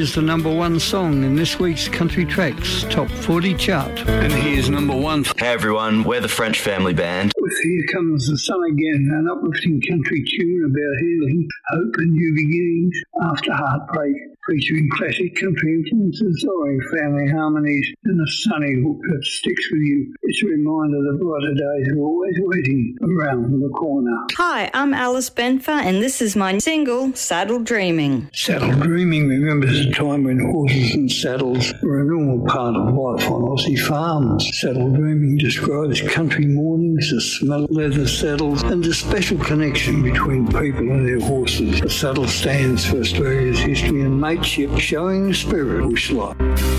here's the number one song in this week's Country Tracks Top 40 chart. And here's number one. Hey everyone, we're the French Family Band. With Here Comes the Sun Again, an uplifting country tune about healing, hope and new beginnings after heartbreak, featuring classic country influences, soaring family harmonies, and a sunny hook that sticks with you. It's a reminder that brighter days are always waiting around the corner. Hi, I'm Alice Benfer, and this is my single, Saddle Dreaming. Saddle Dreaming remembers a time when horses and saddles were a normal part of life on Aussie farms. Saddle Dreaming describes country mornings, the smell of leather saddles, and the special connection between people and their horses. The saddle stands for Australia's history and mateship, showing the spirit of bush life.